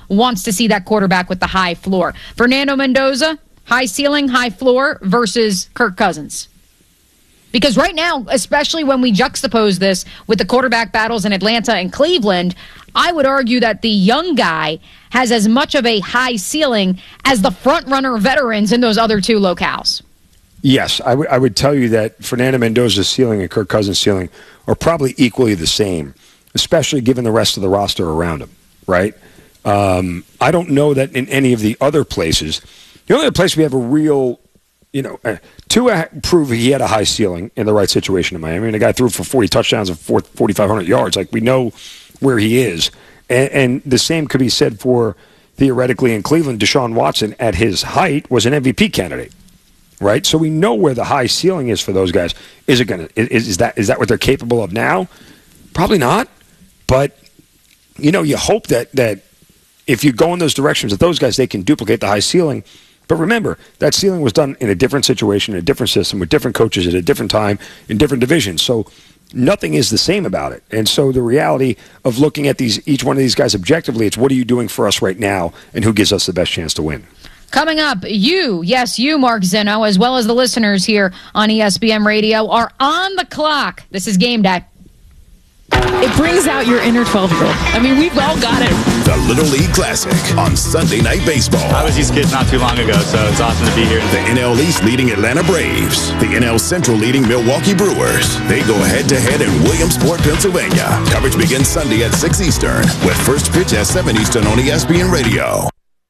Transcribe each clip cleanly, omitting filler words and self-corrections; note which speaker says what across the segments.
Speaker 1: wants to see that quarterback with the high floor. Fernando Mendoza, high ceiling, high floor versus Kirk Cousins. Because right now, especially when we juxtapose this with the quarterback battles in Atlanta and Cleveland, I would argue that the young guy has as much of a high ceiling as the front-runner veterans in those other two locales.
Speaker 2: Yes, I would tell you that Fernando Mendoza's ceiling and Kirk Cousins' ceiling are probably equally the same, especially given the rest of the roster around him, right? I don't know that in any of the other places. The only other place we have a real, Tua proved he had a high ceiling in the right situation in Miami. I mean, the guy threw for 40 touchdowns and 4,500 yards. Like, we know where he is. And the same could be said for, theoretically, in Cleveland, Deshaun Watson, at his height, was an MVP candidate, right? So we know where the high ceiling is for those guys. Is that what they're capable of now? Probably not. But, you hope that if you go in those directions with those guys, they can duplicate the high ceiling. But remember, that ceiling was done in a different situation, in a different system, with different coaches at a different time, in different divisions. So nothing is the same about it. And so the reality of looking at each one of these guys objectively, it's what are you doing for us right now, and who gives us the best chance to win?
Speaker 1: Coming up, you, Mark Zinno, as well as the listeners here on ESPN Radio, are on the clock. This is game day.
Speaker 3: It brings out your inner 12-year-old. I mean, we've all got it.
Speaker 4: The Little League Classic on Sunday Night Baseball.
Speaker 5: I was these kids not too long ago, so it's awesome to be here.
Speaker 4: The NL East leading Atlanta Braves. The NL Central leading Milwaukee Brewers. They go head-to-head in Williamsport, Pennsylvania. Coverage begins Sunday at 6 Eastern, with first pitch at 7 Eastern on ESPN Radio.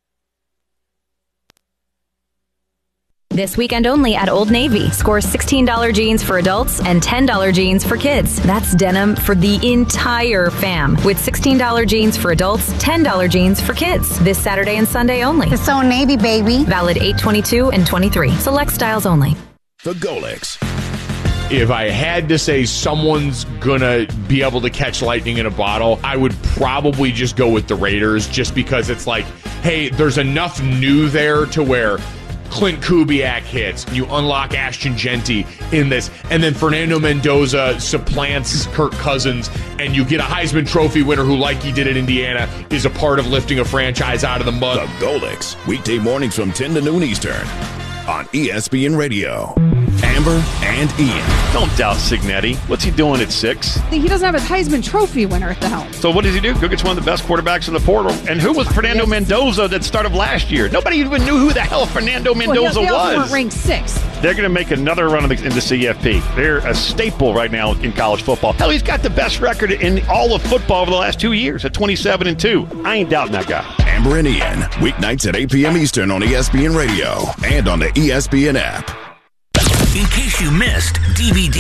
Speaker 6: This weekend only at Old Navy. Score $16 jeans for adults and $10 jeans for kids. That's denim for the entire fam. With $16 jeans for adults, $10 jeans for kids. This Saturday and Sunday only.
Speaker 7: It's Old Navy, baby.
Speaker 6: Valid 8/22 and 23. Select styles only.
Speaker 4: The Golix.
Speaker 8: If I had to say someone's gonna be able to catch lightning in a bottle, I would probably just go with the Raiders, just because it's like, hey, there's enough new there to where Clint Kubiak hits, you unlock Ashton Genty in this, and then Fernando Mendoza supplants Kirk Cousins, and you get a Heisman Trophy winner who, like he did at Indiana, is a part of lifting a franchise out of the mud.
Speaker 4: The Golix, weekday mornings from 10 to noon Eastern on ESPN Radio. Amber and Ian.
Speaker 9: Don't doubt Signetti. What's he doing at 6?
Speaker 3: He doesn't have his Heisman Trophy winner at the helm.
Speaker 9: So what does he do? Go get one of the best quarterbacks in the portal. And who was Fernando Mendoza that started last year? Nobody even knew who the hell Fernando Mendoza
Speaker 3: they also
Speaker 9: was.
Speaker 3: weren't ranked 6th.
Speaker 9: They're going to make another run in the CFP. They're a staple right now in college football. Hell, he's got the best record in all of football over the last 2 years at 27-2. I ain't doubting that guy.
Speaker 4: Amber and Ian, weeknights at 8 p.m. Eastern on ESPN Radio and on the ESPN app.
Speaker 10: In case you missed DVD.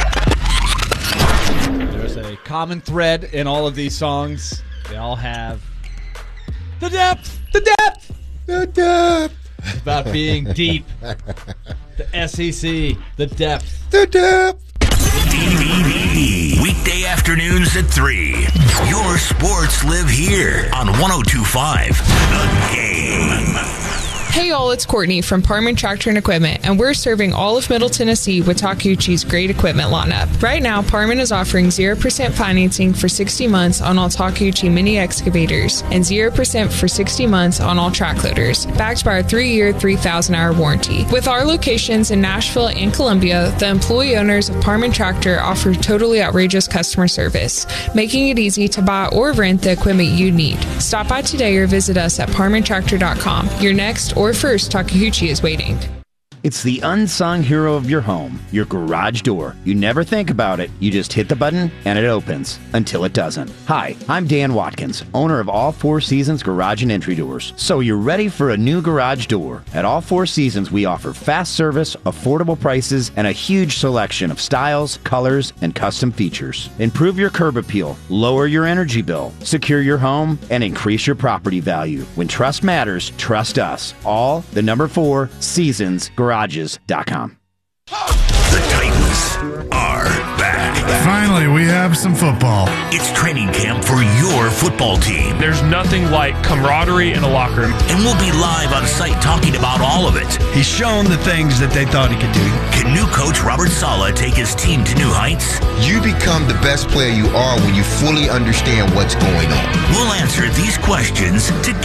Speaker 11: There's a common thread in all of these songs. They all have the depth. It's about being deep. The SEC, the depth.
Speaker 10: DVD. Weekday afternoons at 3. Your sports live here on 102.5 The Game.
Speaker 12: Hey y'all, it's Courtney from Parman Tractor and Equipment, and we're serving all of Middle Tennessee with Takeuchi's great equipment lineup. Right now, Parman is offering 0% financing for 60 months on all Takeuchi mini excavators and 0% for 60 months on all track loaders, backed by our 3-year, 3,000-hour warranty. With our locations in Nashville and Columbia, the employee owners of Parman Tractor offer totally outrageous customer service, making it easy to buy or rent the equipment you need. Stop by today or visit us at parmantractor.com. Your next or first Takeuchi is waiting.
Speaker 13: It's the unsung hero of your home, your garage door. You never think about it. You just hit the button and it opens until it doesn't. Hi, I'm Dan Watkins, owner of All Four Seasons Garage and Entry Doors. So you're ready for a new garage door. At All Four Seasons, we offer fast service, affordable prices, and a huge selection of styles, colors, and custom features. Improve your curb appeal, lower your energy bill, secure your home, and increase your property value. When trust matters, trust us. All the number 4 Seasons Garages.com.
Speaker 10: The Titans are back.
Speaker 14: Finally, we have some football.
Speaker 10: It's training camp for your football team.
Speaker 15: There's nothing like camaraderie in a locker room.
Speaker 10: And we'll be live on site talking about all of it.
Speaker 14: He's shown the things that they thought he could do.
Speaker 10: Can new coach Robert Saleh take his team to new heights?
Speaker 16: You become the best player you are when you fully understand what's going on.
Speaker 10: We'll answer these questions together.